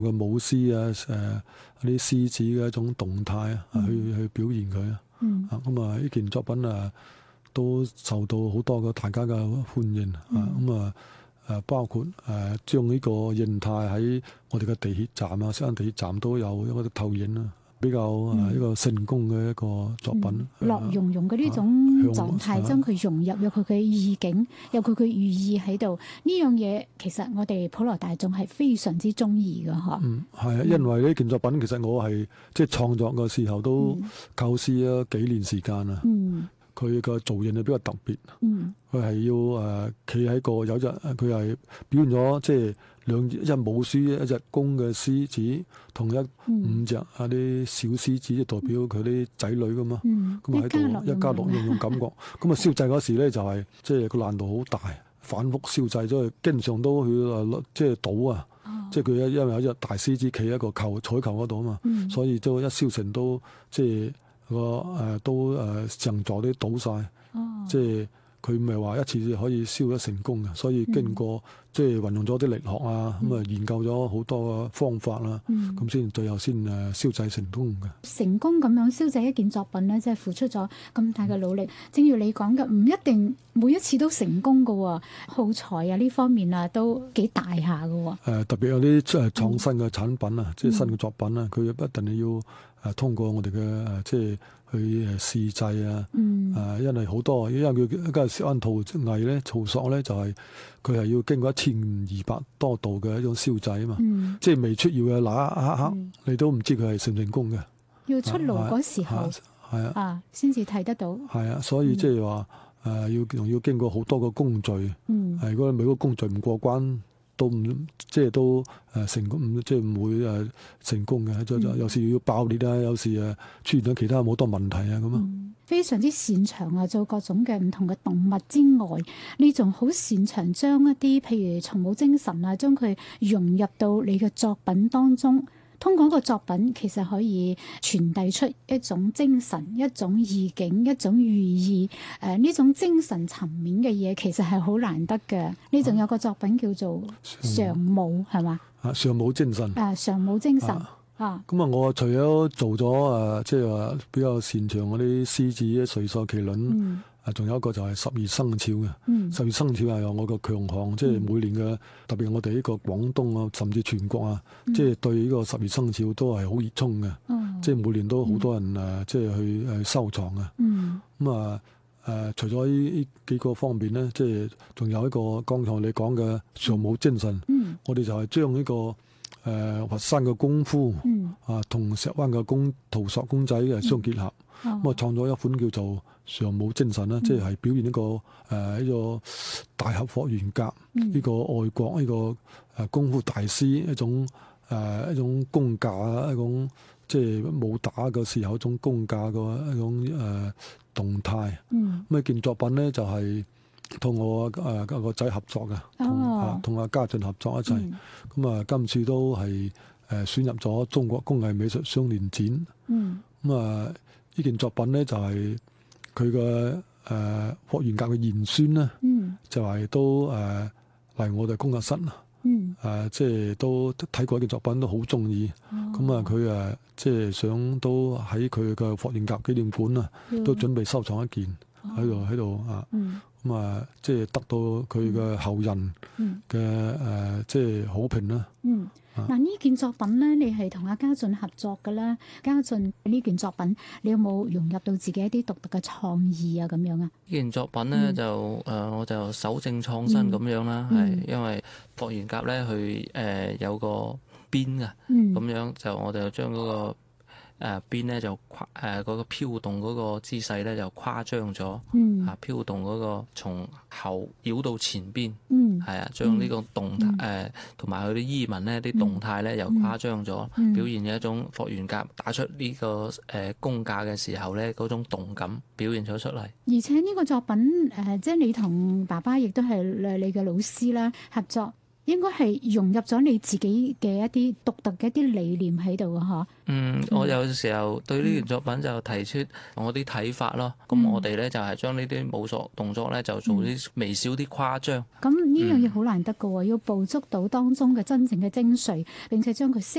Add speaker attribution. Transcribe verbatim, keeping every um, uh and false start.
Speaker 1: 個舞獅啊，誒啲獅子嘅一種動態啊，嗯、去去表現佢啊。嗯。啊，咁啊呢件作品啊都受到好多個大家嘅歡迎啊。咁、嗯、啊誒包括誒將呢個形態喺我哋嘅地鐵站啊，西灣地鐵站都有一個投影啊。比較誒一個成功嘅一個作品，
Speaker 2: 嗯、樂融融嘅呢種狀態，將佢、啊、融入有佢嘅意境，有佢嘅寓意喺度。呢樣嘢其實我哋普羅大眾係非常之中意嘅，嗬。嗯，
Speaker 1: 係啊，因為呢件作品其實我係即係創作嘅時候都構思咗幾年時間啊。嗯。佢個造型係比較特別，佢係、嗯、要誒企喺個有隻，佢係表現咗即係兩一隻母獅，一隻公嘅獅子，同一五隻啊啲小獅子，代表佢啲仔女噶嘛。咁喺度一家樂融融感覺。咁啊燒製嗰時咧就係即係個難度好大，反覆燒製咗，經常都去誒即係倒啊。即係佢因為有一隻大獅子企喺個球彩球嗰度啊嘛，嗯、所以都一燒成都即係。個誒都誒上座啲倒晒，哦、即係佢唔係話一次可以燒得成功嘅，所以經過、嗯、即係運用咗啲力學啊，咁啊、嗯、研究咗好多方法啦，咁先、嗯、最後先誒燒製成功嘅。
Speaker 2: 成功咁樣燒製一件作品咧，即係付出咗咁大嘅努力。嗯、正如你講嘅，唔一定每一次都成功嘅喎，耗材啊呢方面啊都幾大下嘅喎。
Speaker 1: 誒特別有啲誒創新嘅產品啊，嗯、即係新嘅作品啊，佢一定係要。誒通過我哋嘅誒即係去誒試製啊，誒、嗯、因為好多，因為佢一個石灣陶藝咧，陶塑咧就係佢係要經過一千二百多度嘅一種燒製啊嘛，嗯、即係未出窯嘅那一刻，嗯、你都唔知佢係成唔成功嘅。
Speaker 2: 要出爐嗰時候，係啊，啊先至睇得到。係啊，
Speaker 1: 所以即係話誒要仲要經過好多個工序，嗯、如果每個工序唔過關。都唔即係都誒成功，即係唔會誒成功嘅。就就有時要爆裂啊，有時誒出現咗其他好多問題啊咁啊、嗯。
Speaker 2: 非常之擅長啊，做各種嘅唔同嘅動物之外，你仲好擅長將一啲譬如蟲母精神啊，將佢融入到你嘅作品當中。通過一個作品，其實可以傳遞出一種精神、一種意境、一種寓意。誒、呃，呢種精神層面嘅嘢，其實係好難得嘅。你仲有個作品叫做《上母》，係嘛？
Speaker 1: 啊，上母精神。
Speaker 2: 啊，上母精神。啊。咁啊，
Speaker 1: 我除咗做咗誒，即係話比較擅長嗰啲獅子、瑞獸麒麟。嗯。啊，仲有一個就係十二生肖嘅，嗯、十二生肖係我個強項，即係、嗯、每年嘅特別我哋呢個廣東啊，甚至全國啊，即係、嗯、對呢個十二生肖都係好熱衷嘅，即係、嗯、每年都好多人誒，即係、嗯、去誒收藏啊。咁啊誒，除咗呢呢幾個方面咧，即係仲有一個剛才你講嘅上母精神，嗯、我哋就係將呢個誒、呃、佛山嘅功夫、嗯、啊同石灣嘅工陶塑公仔嘅相結合。嗯咁啊，創咗一款叫做上母精神啦，嗯、即係表現一個誒呢、呃這個大俠霍元甲呢、嗯、個愛國呢、這個誒、呃、功夫大師一種誒、呃、一種功架啊，一種即係武打嘅時候一種功架嘅一種誒、呃、動態。咁、嗯、一件作品咧就係同我誒個仔合作嘅，同啊同阿家俊合作一齊。咁啊、嗯，今次都係誒選入咗中國工藝美術雙年展。咁啊、嗯。呢件作品咧就係佢嘅誒霍元甲嘅賢孫咧，嗯、就係都誒嚟、呃、我哋工作室啊，誒、嗯呃、即係都睇過呢件作品都好中意，咁啊佢誒即係想都喺佢嘅霍元甲紀念館啊，嗯、都準備收藏一件喺度喺度啊，咁啊即係得到佢嘅後人嘅誒、呃、即係好評啦。嗯
Speaker 2: 嗱，呢件作品咧，你係同阿家俊合作嘅啦。家俊呢件作品，你有冇融入到自己一啲獨特嘅創意啊？咁樣啊？
Speaker 3: 呢件作品咧、嗯、就誒、呃，我就搜證創新咁樣啦，係、嗯、因為霍元甲咧，佢誒、呃、有個鞭啊，咁、嗯、樣就我哋就將嗰個誒鞭咧就誇誒嗰個飄動嗰個姿勢咧就誇張咗，嗯、啊飄動嗰個從後繞到前邊，係、嗯、啊，將呢個動態誒同埋佢啲衣紋咧啲動態咧又誇張咗，嗯、表現嘅一種霍元甲打出呢個誒功架嘅時候咧嗰種動感表現咗出嚟。
Speaker 2: 而且呢個作品誒、呃，即係你同爸爸亦都係你嘅老師啦合作。應該係融入咗你自己嘅一啲獨特嘅一啲理念喺度啊！嗬。嗯，
Speaker 3: 我有時候對呢件作品就提出我啲睇法咯。咁、嗯、我哋咧就係將呢啲武術動作咧就做啲微小啲誇張。
Speaker 2: 咁、嗯、 呢樣嘢好難得㗎喎，要捕捉到當中嘅真正嘅精髓，並且將佢